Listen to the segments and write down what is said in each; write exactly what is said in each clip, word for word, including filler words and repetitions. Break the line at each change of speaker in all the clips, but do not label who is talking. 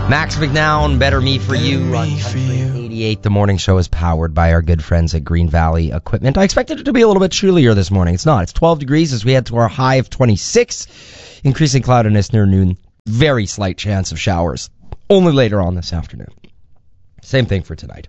Max McNown, Better Me For You on Country eighty-eight. The morning show is powered by our good friends at Green Valley Equipment. I expected it to be a little bit chillier this morning. It's not. It's twelve degrees as we head to our high of twenty-six. Increasing cloudiness near noon. Very slight chance of showers. Only later on this afternoon. Same thing for tonight.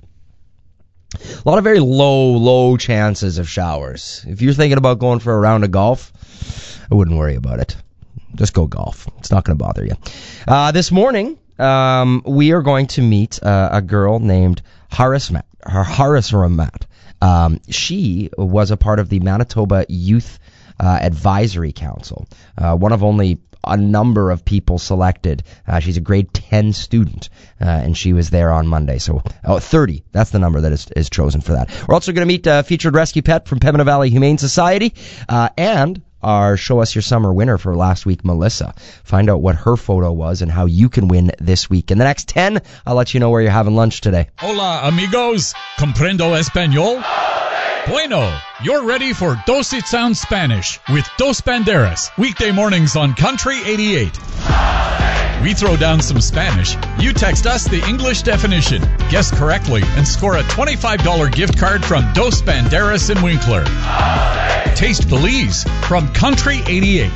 A lot of very low, low chances of showers. If you're thinking about going for a round of golf, I wouldn't worry about it. Just go golf. It's not going to bother you. Uh, this morning, um, we are going to meet uh, a girl named Haris Mat. Haris Ramat. Um, she was a part of the Manitoba Youth uh, Advisory Council, uh, one of only a number of people selected. Uh, she's a grade ten student, uh, and she was there on Monday. So, oh, thirty. That's the number that is, is chosen for that. We're also going to meet a featured rescue pet from Pembina Valley Humane Society, uh, and our Show Us Your Summer winner for last week, Melissa. Find out what her photo was and how you can win this week. In the next ten, I'll let you know where you're having lunch today.
Hola, amigos. Comprendo español? Bueno, you're ready for Dos It Sounds Spanish with Dos Banderas, weekday mornings on Country eighty-eight. We throw down some Spanish, you text us the English definition, guess correctly, and score a twenty-five dollars gift card from Dos Banderas in Winkler. Taste Belize from Country eighty-eight.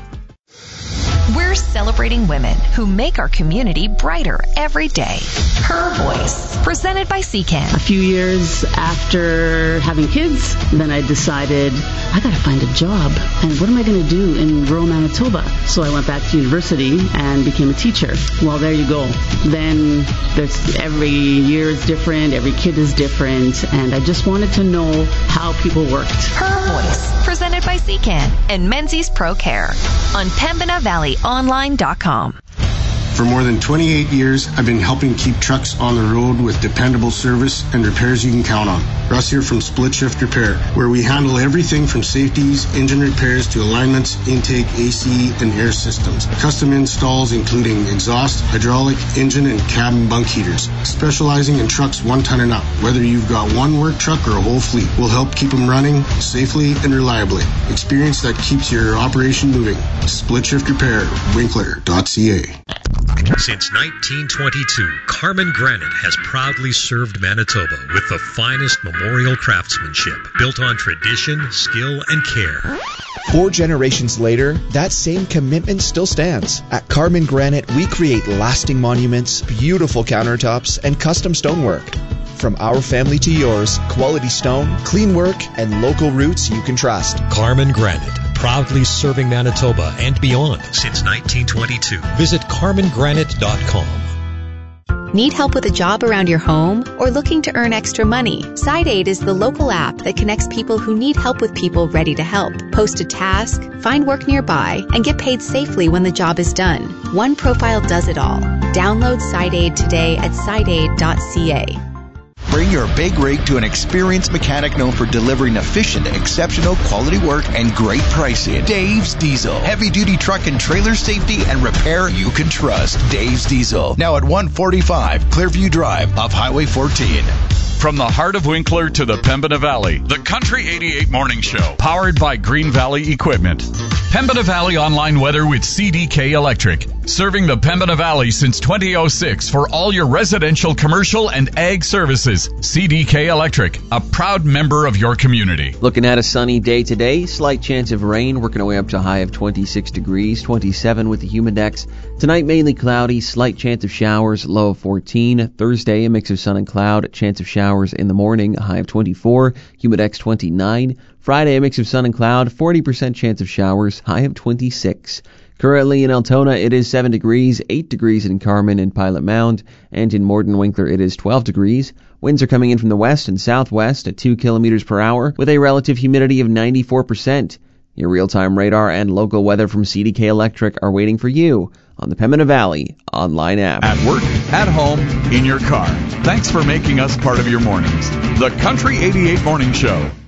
We're celebrating women who make our community brighter every day. Her Voice, presented by C C A N.
A few years after having kids, then I decided I got to find a job. And what am I going to do in rural Manitoba? So I went back to university and became a teacher. Well, there you go. Then there's every year is different, every kid is different, and I just wanted to know how people worked.
Her Voice, presented by C C A N and Menzies Pro Care on Pembina Valley Online dot com.
For more than twenty-eight years, I've been helping keep trucks on the road with dependable service and repairs you can count on. Russ here from Split Shift Repair, where we handle everything from safeties, engine repairs to alignments, intake, A C, and air systems. Custom installs including exhaust, hydraulic, engine, and cabin bunk heaters. Specializing in trucks one ton and up. Whether you've got one work truck or a whole fleet, we'll help keep them running safely and reliably. Experience that keeps your operation moving. Split Shift Repair, Winkler dot C A.
Since nineteen twenty-two, Carmen Granite has proudly served Manitoba with the finest memorial craftsmanship built on tradition, skill, and care.
Four generations later, that same commitment still stands. At Carmen Granite, we create lasting monuments, beautiful countertops, and custom stonework. From our family to yours, quality stone, clean work, and local roots you can trust.
Carmen Granite, proudly serving Manitoba and beyond since nineteen twenty-two. Visit carmen granite dot com.
Need help with a job around your home or looking to earn extra money? SideAid is the local app that connects people who need help with people ready to help. Post a task, find work nearby, and get paid safely when the job is done. One profile does it all. Download SideAid today at side aid dot c a.
Bring your big rig to an experienced mechanic known for delivering efficient, exceptional quality work and great pricing. Dave's Diesel. Heavy-duty truck and trailer safety and repair you can trust. Dave's Diesel. Now at one forty-five Clearview Drive off Highway fourteen.
From the heart of Winkler to the Pembina Valley, the Country eighty-eight Morning Show, powered by Green Valley Equipment. Pembina Valley online weather with C D K Electric. Serving the Pembina Valley since two thousand six for all your residential, commercial, and ag services. C D K Electric, a proud member of your community.
Looking at a sunny day today, slight chance of rain, working our way up to a high of twenty-six degrees, twenty-seven with the humidex. Tonight, mainly cloudy, slight chance of showers, low of fourteen. Thursday, a mix of sun and cloud, chance of showers in the morning, a high of twenty-four, humidex twenty-nine. Friday, a mix of sun and cloud, forty percent chance of showers, high of twenty-six. Currently in Altona, it is seven degrees, eight degrees in Carmen and Pilot Mound, and in Morden Winkler, it is twelve degrees. Winds are coming in from the west and southwest at two kilometers per hour, with a relative humidity of ninety-four percent. Your real-time radar and local weather from C D K Electric are waiting for you on the Pembina Valley online app.
At work, at home, in your car. Thanks for making us part of your mornings. The Country eighty-eight Morning Show.